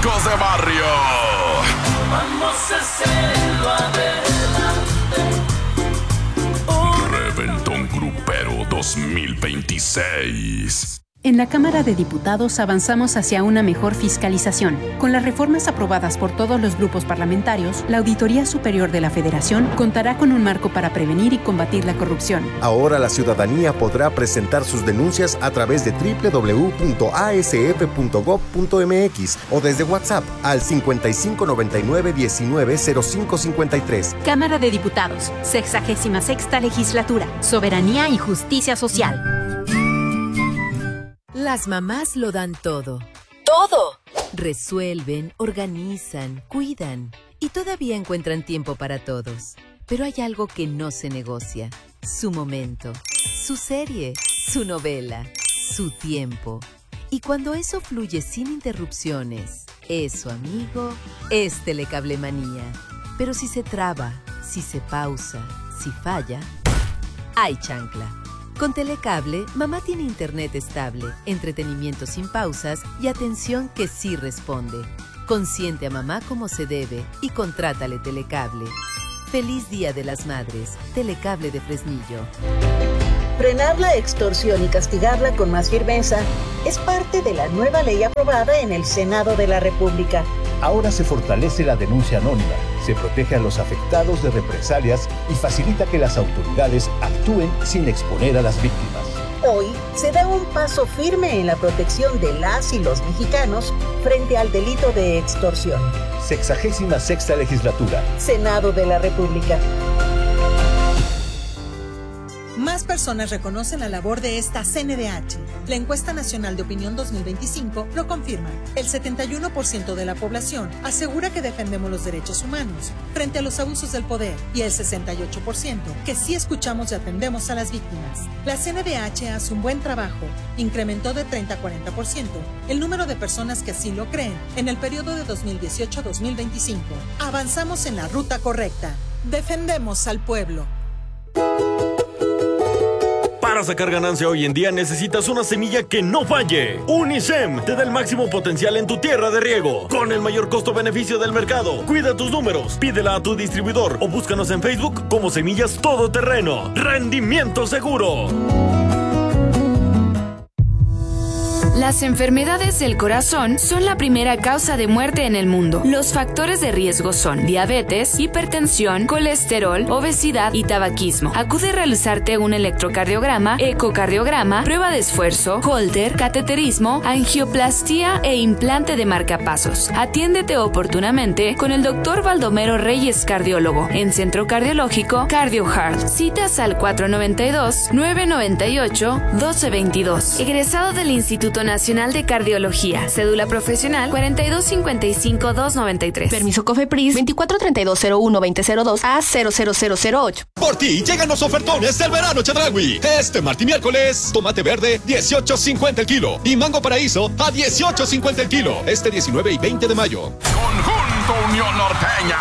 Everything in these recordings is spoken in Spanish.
Chicos de barrio. Vamos a hacerlo adelante. Reventón Grupero 2026. En la Cámara de Diputados avanzamos hacia una mejor fiscalización. Con las reformas aprobadas por todos los grupos parlamentarios, la Auditoría Superior de la Federación contará con un marco para prevenir y combatir la corrupción. Ahora la ciudadanía podrá presentar sus denuncias a través de www.asf.gov.mx o desde WhatsApp al 5599-190553. Cámara de Diputados, 66ª Legislatura, Soberanía y Justicia Social. Las mamás lo dan todo. ¡Todo! Resuelven, organizan, cuidan y todavía encuentran tiempo para todos. Pero hay algo que no se negocia. Su momento, su serie, su novela, su tiempo. Y cuando eso fluye sin interrupciones, eso, amigo, es Telecablemanía. Pero si se traba, si se pausa, si falla, hay chancla. Con Telecable, mamá tiene internet estable, entretenimiento sin pausas y atención que sí responde. Consiente a mamá como se debe y contrátale Telecable. Feliz Día de las Madres, Telecable de Fresnillo. Frenar la extorsión y castigarla con más firmeza es parte de la nueva ley aprobada en el Senado de la República. Ahora se fortalece la denuncia anónima, se protege a los afectados de represalias y facilita que las autoridades actúen sin exponer a las víctimas. Hoy se da un paso firme en la protección de las y los mexicanos frente al delito de extorsión. 66ª Legislatura. Senado de la República. Más personas reconocen la labor de esta CNDH. La encuesta nacional de opinión 2025 lo confirma. El 71% de la población asegura que defendemos los derechos humanos frente a los abusos del poder y el 68% que sí escuchamos y atendemos a las víctimas. La CNDH hace un buen trabajo. Incrementó de 30 a 40% el número de personas que así lo creen en el periodo de 2018 a 2025. Avanzamos en la ruta correcta. Defendemos al pueblo. Para sacar ganancia hoy en día necesitas una semilla que no falle. Unisem te da el máximo potencial en tu tierra de riego, con el mayor costo-beneficio del mercado. Cuida tus números, pídela a tu distribuidor o búscanos en Facebook como Semillas Todoterreno. ¡Rendimiento seguro! Las enfermedades del corazón son la primera causa de muerte en el mundo. Los factores de riesgo son diabetes, hipertensión, colesterol, obesidad y tabaquismo. Acude a realizarte un electrocardiograma, ecocardiograma, prueba de esfuerzo, Holter, cateterismo, angioplastía e implante de marcapasos. Atiéndete oportunamente con el Dr. Baldomero Reyes, cardiólogo, en Centro Cardiológico CardioHeart. Citas al 492-998-1222. Egresado del Instituto Nacional de Cardiología. Cédula profesional 4255-293. Permiso COFEPRIS 243201-2002 a 00008. Por ti llegan los ofertones del verano Chedraui. Este martes y miércoles, tomate verde 18.50 el kilo y mango paraíso a 18.50 el kilo. Este 19 y 20 de mayo. Conjunto Unión Norteña.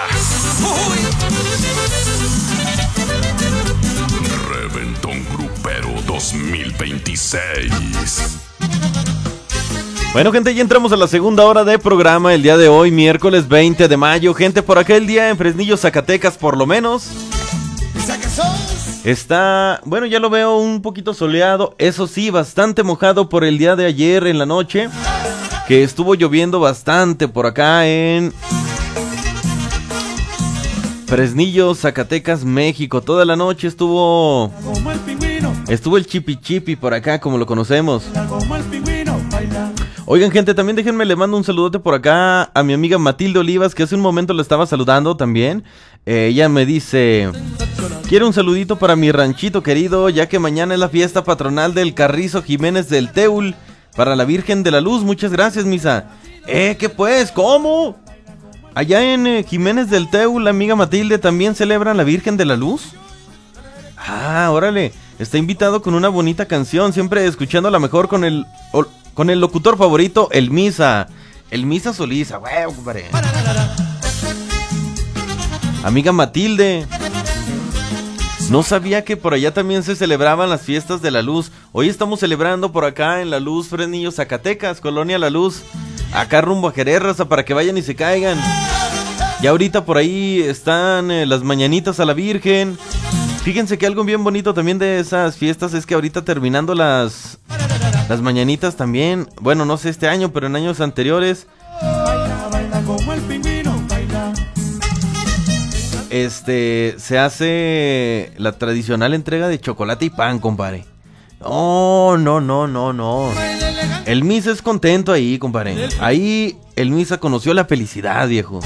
Reventón Grupero 2026. Bueno, gente, ya entramos a la segunda hora de programa el día de hoy, miércoles 20 de mayo. Gente, por aquel día en Fresnillo, Zacatecas, por lo menos está, bueno, ya lo veo un poquito soleado. Eso sí, bastante mojado por el día de ayer en la noche, que estuvo lloviendo bastante por acá en Fresnillo, Zacatecas, México. Toda la noche estuvo el chipi chipi por acá, como lo conocemos. Oigan, gente, también déjenme, le mando un saludote por acá a mi amiga Matilde Olivas, que hace un momento le estaba saludando también. Ella me dice: quiero un saludito para mi ranchito querido, ya que mañana es la fiesta patronal del Carrizo Jiménez del Teul, para la Virgen de la Luz. Muchas gracias, misa. ¿Qué pues? ¿Cómo? Allá en Jiménez del Teul, la amiga Matilde, ¿también celebran la Virgen de la Luz? Ah, órale. Está invitado con una bonita canción, siempre escuchando la mejor con el locutor favorito, el Misa. El Misa Solís, huevo, compadre. Amiga Matilde, no sabía que por allá también se celebraban las fiestas de la luz. Hoy estamos celebrando por acá en La Luz, Fresnillo, Zacatecas, Colonia La Luz, Acá rumbo a Jerez, raza, para que vayan y se caigan. Ya ahorita por ahí están las mañanitas a la Virgen. Fíjense que algo bien bonito también de esas fiestas es que ahorita terminando las mañanitas también, bueno, no sé este año, pero en años anteriores, se hace la tradicional entrega de chocolate y pan, compadre. No. El Misa es contento ahí, compadre. Ahí el Misa conoció la felicidad, viejo.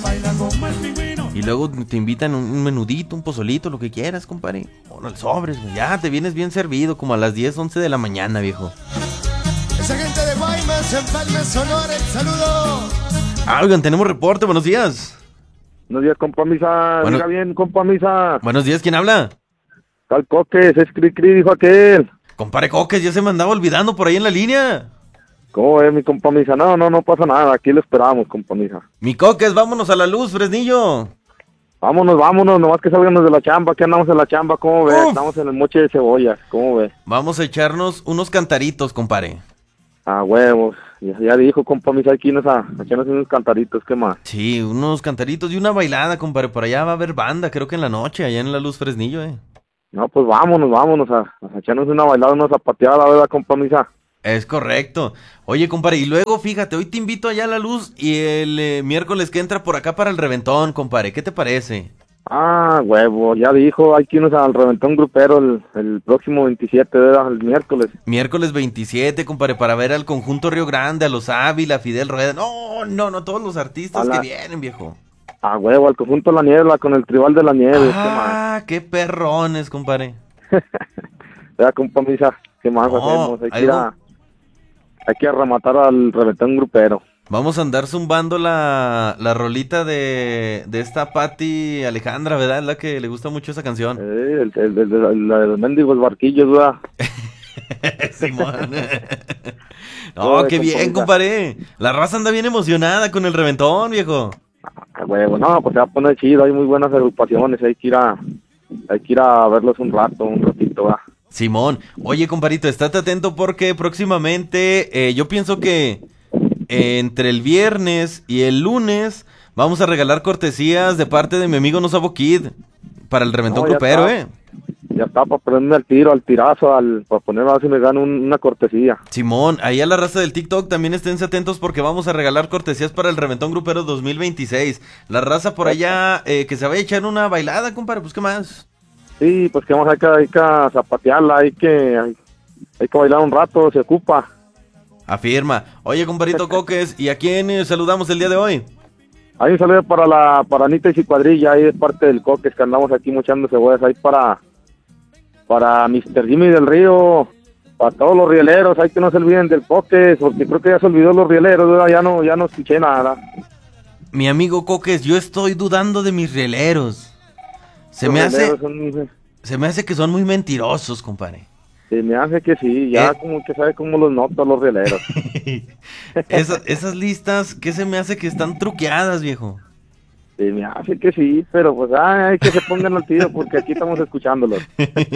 Y luego te invitan un menudito, un pozolito, lo que quieras, compadre. O el sobres, ya te vienes bien servido, como a las 10, 11 de la mañana, viejo. Esa gente de Guaymas, en Palmas, Sonora, el saludo. Oigan, tenemos reporte, buenos días. Buenos días, compa Misa. Bueno, diga bien, compa Misa. Buenos días, ¿quién habla? Tal Coques, es Cri, dijo aquel. Compadre Coques, ya se me andaba olvidando por ahí en la línea. ¿Cómo es, mi compa Misa? No pasa nada, aquí lo esperamos, compa Misa. Mi Coques, vámonos a la luz, Fresnillo. Vámonos, nomás que salganos de la chamba, que andamos en la chamba, ¿cómo ve? Estamos en el moche de cebollas, ¿cómo ve? Vamos a echarnos unos cantaritos, compadre. Ah, huevos, ya dijo, compa Misa, aquí nos a echarnos unos cantaritos, ¿qué más? Sí, unos cantaritos y una bailada, compadre, por allá va a haber banda, creo que en la noche, allá en la luz Fresnillo, No, pues vámonos a echarnos una bailada, una zapateada, ¿verdad, compa Misa? Es correcto. Oye, compadre, y luego, fíjate, hoy te invito allá a la luz y el miércoles que entra por acá para el reventón, compadre, ¿qué te parece? Ah, huevo, ya dijo, hay que irnos al reventón grupero el próximo 27, ¿verdad? El miércoles. Miércoles 27, compadre, para ver al conjunto Río Grande, a los Ávila, Fidel Rueda. No, todos los artistas que vienen, viejo. Ah, huevo, al conjunto La Niebla, con el Tribal de la Nieve. Qué perrones, compadre. Vea, compa Misa, ¿qué más hacemos? Hay que rematar al reventón grupero. Vamos a andar zumbando la rolita de esta Patti Alejandra, ¿verdad? Es la que le gusta mucho esa canción. La de los mendigos barquillos, ¿verdad? Simón. No, qué bien, compadre. La raza anda bien emocionada con el reventón, viejo. Huevo, no, pues se va a poner chido, hay muy buenas agrupaciones, hay que ir a verlos un ratito, ¿verdad? Simón, oye, compadrito, estate atento porque próximamente, yo pienso que entre el viernes y el lunes vamos a regalar cortesías de parte de mi amigo No Sabo Kid para el reventón grupero, Ya está, para ponerme al tirazo, para poner a ver si me gano una cortesía. Simón, ahí a la raza del TikTok también esténse atentos porque vamos a regalar cortesías para el reventón grupero 2026. La raza por allá, que se vaya a echar una bailada, compadre, pues qué más. Sí, pues que vamos hay que zapatearla, hay que bailar un rato, se ocupa. Afirma. Oye, compadrito Coques, ¿y a quién saludamos el día de hoy? Hay un saludo para Anita y su cuadrilla, ahí es parte del Coques, que andamos aquí mochando cebollas, ahí para Mr. Jimmy del Río, para todos los rieleros, hay que no se olviden del Coques, porque creo que ya se olvidó los rieleros, ¿verdad? Ya no escuché nada. Mi amigo Coques, yo estoy dudando de mis rieleros. Se me hace que son muy mentirosos, compadre. Se me hace que sí, ya como que sabe cómo los noto los rieleros. Esas listas, ¿qué se me hace que están truqueadas, viejo? Se me hace que sí, pero pues hay que se pongan al tiro porque aquí estamos escuchándolos.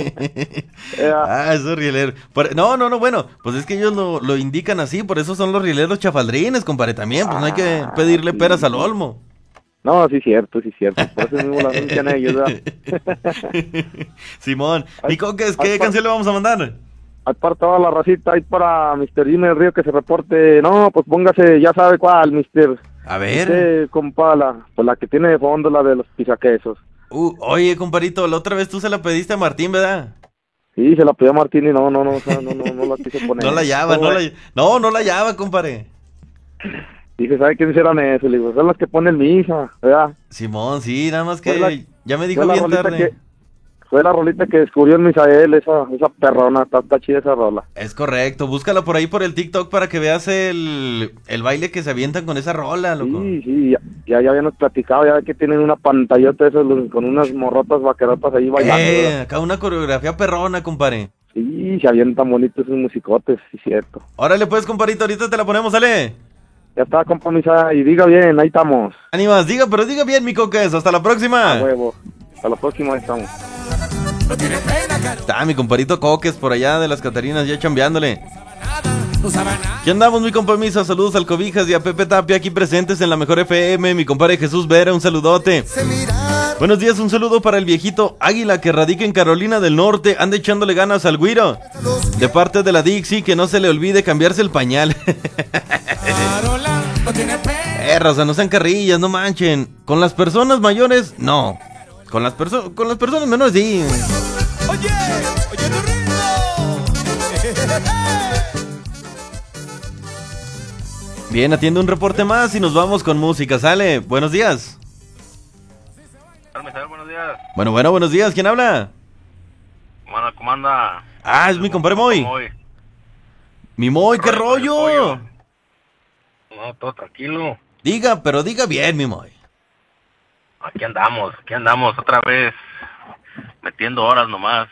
Esos rieleros. No, bueno, pues es que ellos lo indican así, por eso son los rieleros chafaldrines, compadre, también, pues no hay que pedirle peras al olmo. No, sí cierto, por eso mismo la anuncian ellos, ¿verdad? Simón, ¿y Coques, qué canción le vamos a mandar? Hay para toda la racita, hay para Mr. Jimmy del Río que se reporte, no, pues póngase, ya sabe cuál, Mr. A ver. Compa, la que tiene de fondo, la de los pisaquesos. Oye, compadrito, la otra vez tú se la pediste a Martín, ¿verdad? Sí, se la pidió a Martín y no la quise poner. No la hallaba, no la hallaba, compadre. Dije, ¿sabe quién serán eso? Le digo, son las que pone el Misa, ¿verdad? Simón, sí, nada más que ya me dijo bien tarde. Fue la rolita que descubrió el Misael, esa perrona, está chida esa rola. Es correcto, búscala por ahí por el TikTok para que veas el baile que se avientan con esa rola, loco. Sí, ya habíamos platicado, ya que tienen una pantallota de esos con unas morrotas vaquerotas ahí bailando. Acá una coreografía perrona, compadre. Sí, se avientan bonitos esos musicotes, sí, cierto. Órale pues, compadrito, ahorita te la ponemos, sale. Ya está, compa Misa, y diga bien, ahí estamos. Ánimas, diga bien, mi Coques, hasta la próxima. A huevo, hasta la próxima, ahí estamos. Está mi compadrito Coques por allá de las Catarinas ya chambeándole. ¿Qué andamos, mi compa Misa? Saludos al Cobijas y a Pepe Tapia aquí presentes en la Mejor FM. Mi compadre Jesús Vera, un saludote. Buenos días, un saludo para el viejito Águila que radica en Carolina del Norte. Anda echándole ganas al güiro. De parte de la Dixie, que no se le olvide cambiarse el pañal. Raza, no sean carrillas, no manchen. Con las personas mayores, no. Con las personas menores, sí. Oye tu ritmo. Bien, atiende un reporte más y nos vamos con música. Sale, buenos días. Buenos días. Bueno, buenos días. ¿Quién habla? ¿Cómo anda? Ah, es mi compadre Moy. Mi Moy, ¿qué rollo? No, todo tranquilo. Diga bien, mi Moy. Aquí andamos otra vez. Metiendo horas nomás.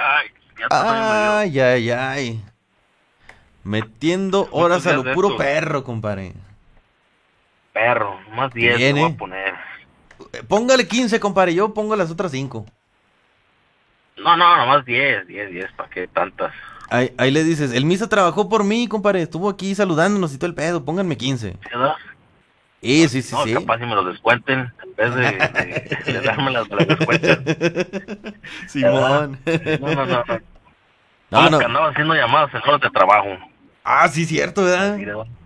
Ay. Metiendo horas a lo puro perro, compadre. Perro, más 10 Bien, voy a poner. Póngale 15, compadre, yo pongo las otras 5. No, nomás 10, ¿para qué tantas? Ahí le dices, el Misa trabajó por mí, compadre, estuvo aquí saludándonos y todo el pedo, pónganme 15. ¿Verdad? Sí. No, capaz si me los descuenten, en vez de dármelas, me las descuenten. Simón. No. Que andaba haciendo llamadas en horas de trabajo. Ah, sí, cierto, ¿verdad?